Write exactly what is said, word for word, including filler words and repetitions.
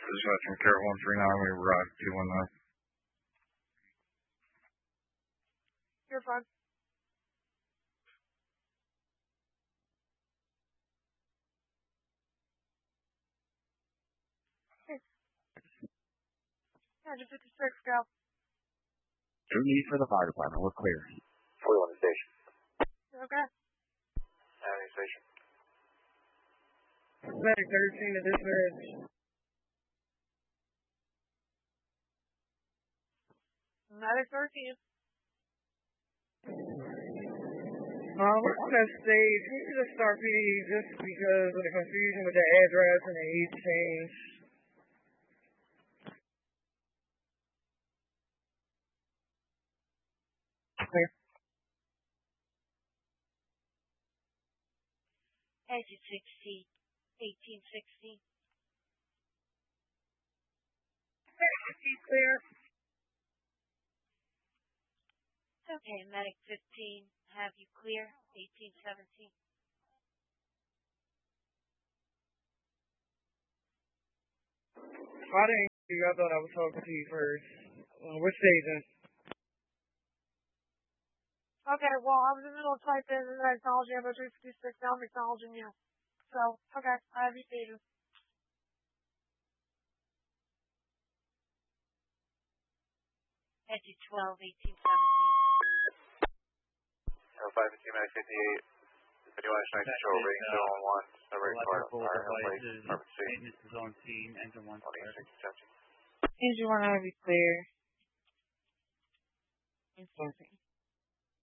Dispatch from Care one three nine, we arrived two one nine. You're fine. Yeah, just fifty-six, go. No need for the fire department. We're clear. forty-one to station. Okay. Avenue station. Medic thirteen to dispatch. Medic thirteen. Um, we're on that stage. We should just start P D just because of the confusion with the address and the age change. Clear. Exit sixty, eighteen sixty. Clear. Okay, medic fifteen, have you clear, eighteen seventeen. I didn't hear you. I thought I was talking to you first. Uh, we're staging. Okay, well, I was in the middle of typing and then acknowledging about three fifty-six. Now I'm acknowledging you. So, okay, I have you staging. Exit twelve, eighteen seventeen. Oh, five fifteen, Medic fifty-eight. Continuous night control, rating zero one one. Number eight, fire, place, apartment C. Maintenance is on scene. Enter one. twenty-six seventeen. Did you want to have you clear? Enforcing.